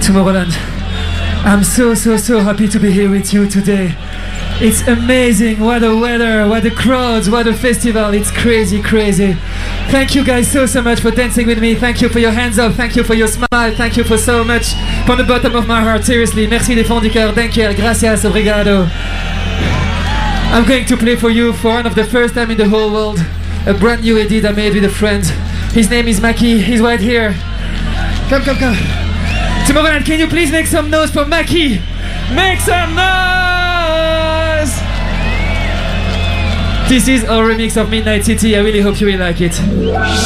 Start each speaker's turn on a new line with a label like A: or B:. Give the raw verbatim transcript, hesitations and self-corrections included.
A: Tomorrowland. I'm so, so, so happy to be here with you today. It's amazing, what a weather, what a crowds, what a festival, it's crazy, crazy. Thank you guys so, so much for dancing with me. Thank you for your hands up, thank you for your smile, thank you for so much. From the bottom of my heart, seriously, merci des fonds du cœur, thank you, gracias, obrigado. I'm going to play for you for one of the first time in the whole world, a brand new edit I made with a friend. His name is Maki, he's right here. Come, come, come. Tomorrowland, can you please make some noise for Maki? Make some noise! This is our remix of Midnight City. I really hope you will like it.